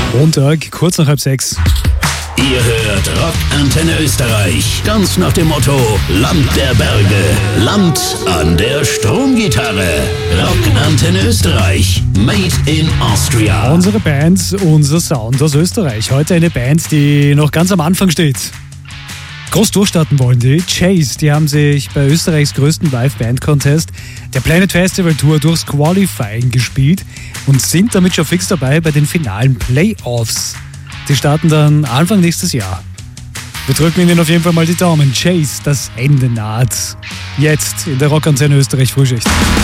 Montag, kurz nach 5:30. Ihr hört Rockantenne Österreich. Ganz nach dem Motto: Land der Berge, Land an der Stromgitarre. Rockantenne Österreich, made in Austria. Unsere Band, unser Sound aus Österreich. Heute eine Band, die noch ganz am Anfang steht. Groß durchstarten wollen die. Chase, die haben sich bei Österreichs größten Live-Band-Contest, der Planet Festival Tour, durchs Qualifying gespielt und sind damit schon fix dabei bei den finalen Playoffs. Die starten dann Anfang nächstes Jahr. Wir drücken Ihnen auf jeden Fall mal die Daumen. Chase, das Ende naht. Jetzt in der Rockantenne Österreich Frühschicht.